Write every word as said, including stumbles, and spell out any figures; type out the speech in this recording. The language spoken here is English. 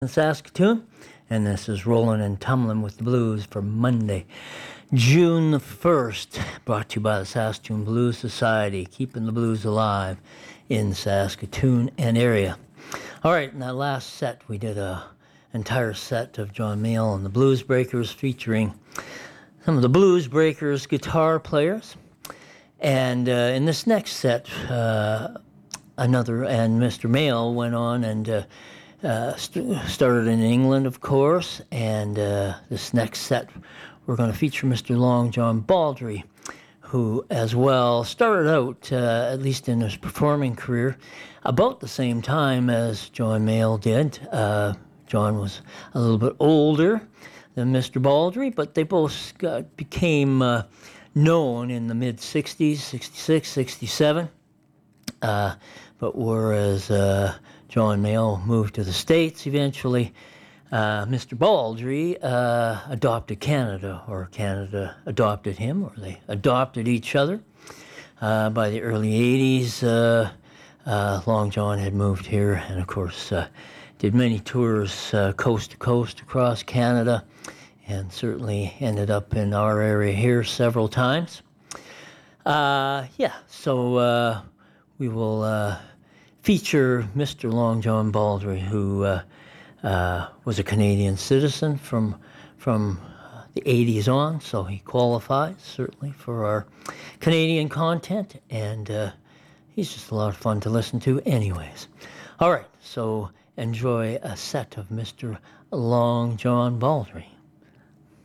in Saskatoon, and this is Rollin' and Tumblin' with the Blues for Monday, June the first, brought to you by the Saskatoon Blues Society, keeping the blues alive in Saskatoon and area. All right, in that last set, we did a entire set of John Mayall and the Blues Breakers, featuring some of the Blues Breakers guitar players. And uh, in this next set, uh, another, and Mister Mayall went on and uh, uh, st- started in England, of course, and uh, this next set, we're going to feature Mister Long John Baldry, who as well started out, uh, at least in his performing career, about the same time as John Mayall did. Uh, John was a little bit older than Mister Baldry, but they both got, became uh, known in the mid-sixties, sixty-six, sixty-seven. Uh, but whereas uh, John Mayall moved to the States eventually, uh, Mister Baldry uh, adopted Canada, or Canada adopted him, or they adopted each other. Uh, by the early eighties, uh, uh, Long John had moved here, and of course uh, did many tours uh, coast to coast across Canada, and certainly ended up in our area here several times. Uh, yeah, so uh, we will uh, feature Mister Long John Baldry, who uh, uh, was a Canadian citizen from from the eighties on, so he qualifies certainly for our Canadian content, and uh, he's just a lot of fun to listen to anyways. All right, so enjoy a set of Mister Long John Baldry.